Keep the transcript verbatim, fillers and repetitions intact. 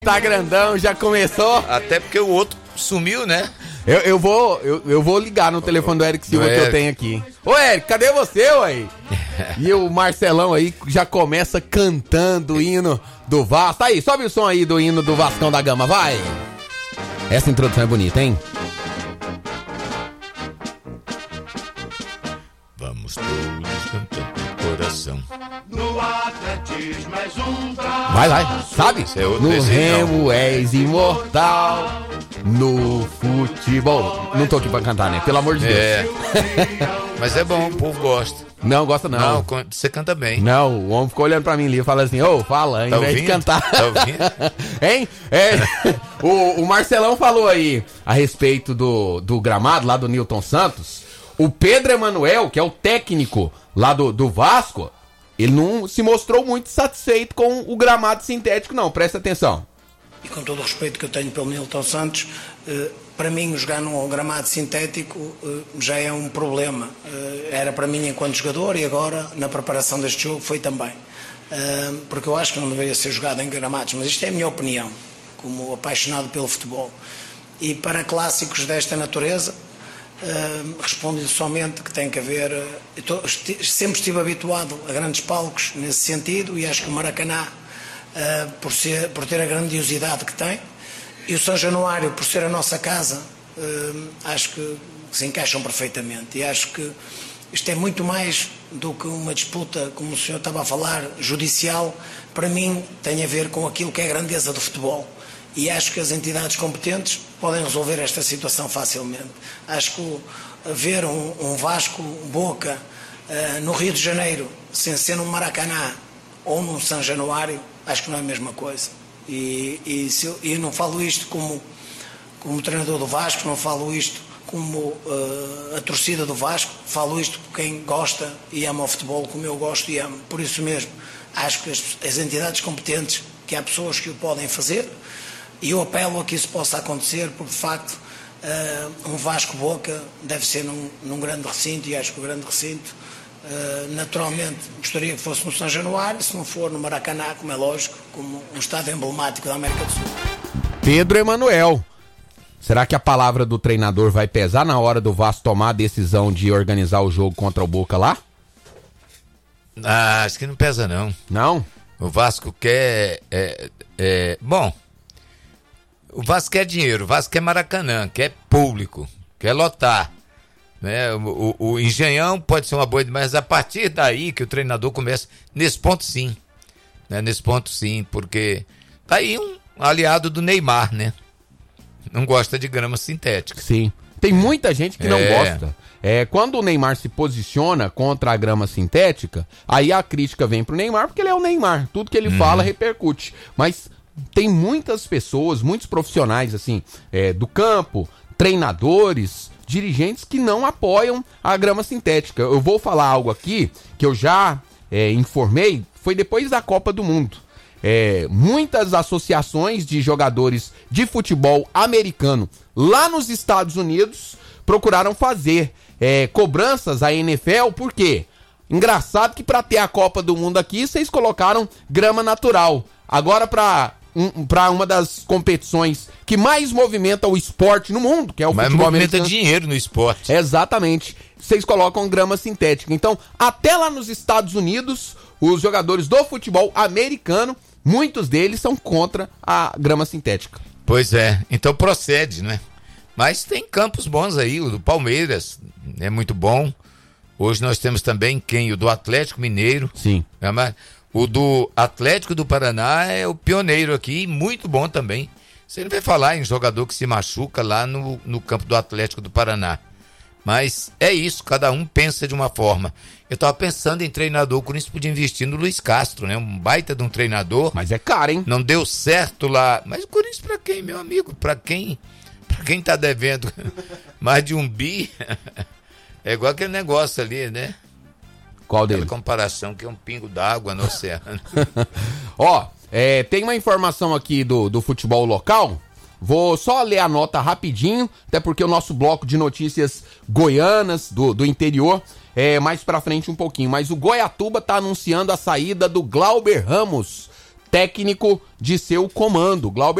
Tá grandão, já começou. Até porque o outro sumiu, né? Eu, eu, vou, eu, eu vou ligar no telefone do Eric Silva do que Eric. eu tenho aqui. Ô Eric, cadê você, ué? E o Marcelão aí já começa cantando o hino do Vasco. Tá aí, sobe o som aí do hino do Vascão da Gama, vai! Essa introdução é bonita, hein? Vamos todos cantando o coração. No atletismo és um traço. Vai, vai, sabe? Esse é outro No desenho, remo és imortal. No futebol. Não tô aqui pra cantar, né? Pelo amor de Deus. É. Mas é bom, o povo gosta. Não, gosta não. Não, você canta bem. Não, o homem ficou olhando pra mim ali e fala assim, ô, oh, fala, Tá em vez de ouvindo? cantar. Tá ouvindo? Hein? É, o, o Marcelão falou aí a respeito do, do gramado lá do Newton Santos. O Pedro Emanuel, que é o técnico lá do, do Vasco, ele não se mostrou muito satisfeito com o gramado sintético, não. Presta atenção. E com todo o respeito que eu tenho pelo Newton Santos, eh, para mim jogar num gramado sintético eh, já é um problema. Eh, era para mim enquanto jogador e agora na preparação deste jogo foi também. Eh, porque eu acho que não deveria ser jogado em gramados, mas isto é a minha opinião, como apaixonado pelo futebol. E para clássicos desta natureza, Uh, respondo-lhe somente que tem que haver. Uh, eu tô, esti, sempre estive habituado a grandes palcos nesse sentido e acho que o Maracanã, uh, por, ser, por ter a grandiosidade que tem, e o São Januário, por ser a nossa casa, uh, acho que se encaixam perfeitamente. E acho que isto é muito mais do que uma disputa, como o senhor estava a falar, judicial. Para mim, tem a ver com aquilo que é a grandeza do futebol. E acho que as entidades competentes podem resolver esta situação facilmente. Acho que ver um, um Vasco Boca uh, no Rio de Janeiro, sem ser num Maracanã ou num São Januário, acho que não é a mesma coisa. E, e se eu, eu não falo isto como, como treinador do Vasco, não falo isto como uh, a torcida do Vasco, falo isto por quem gosta e ama o futebol como eu gosto e amo. Por isso mesmo, acho que as, as entidades competentes, que há pessoas que o podem fazer, e eu apelo a que isso possa acontecer, porque de facto uh, um Vasco Boca deve ser num, num grande recinto, e acho que o grande recinto, uh, naturalmente, gostaria que fosse no São Januário, se não for no Maracanã, como é lógico, como um estádio emblemático da América do Sul. Pedro Emanuel. Será que a palavra do treinador vai pesar na hora do Vasco tomar a decisão de organizar o jogo contra o Boca lá? Ah, acho que não pesa não. Não? O Vasco quer... É, é, bom... O Vasco quer dinheiro, o Vasco quer Maracanã, quer público, quer lotar. Né? O, o, o Engenhão pode ser uma boa, mas a partir daí que o treinador começa, nesse ponto sim, né? Nesse ponto sim, porque tá aí um aliado do Neymar, né? Não gosta de grama sintética. Sim, tem muita gente que não É. gosta. É, quando o Neymar se posiciona contra a grama sintética, aí a crítica vem pro Neymar, porque ele é o Neymar, tudo que ele hum. fala repercute, mas... Tem muitas pessoas, muitos profissionais assim, é, do campo, treinadores, dirigentes que não apoiam a grama sintética. Eu vou falar algo aqui que eu já é, informei, foi depois da Copa do Mundo. É, muitas associações de jogadores de futebol americano lá nos Estados Unidos procuraram fazer é, cobranças à N F L, por quê? Engraçado que para ter a Copa do Mundo aqui, vocês colocaram grama natural. Agora para... Um, para uma das competições que mais movimenta o esporte no mundo, que é o Mas futebol movimenta americano. dinheiro no esporte. Exatamente. Vocês colocam grama sintética. Então, até lá nos Estados Unidos, os jogadores do futebol americano, muitos deles são contra a grama sintética. Pois é, então procede, né? Mas tem campos bons aí, o do Palmeiras é muito bom. Hoje nós temos também quem? O do Atlético Mineiro. Sim. É, mas o do Atlético do Paraná é o pioneiro aqui, muito bom também. Você não vai falar em jogador que se machuca lá no, no campo do Atlético do Paraná. Mas é isso, cada um pensa de uma forma. Eu tava pensando em treinador, o Corinthians podia investir no Luiz Castro, né? Um baita de um treinador. Mas é caro, hein? Não deu certo lá. Mas o Corinthians pra quem, meu amigo? Pra quem? Pra quem tá devendo mais de um bi? É igual aquele negócio ali, né? Qual deles? Aquela comparação que é um pingo d'água no oceano. Ó, é, tem uma informação aqui do, do futebol local. Vou só ler a nota rapidinho, até porque o nosso bloco de notícias goianas do, do interior é mais pra frente um pouquinho. Mas o Goiatuba tá anunciando a saída do Glauber Ramos, técnico de seu comando. Glauber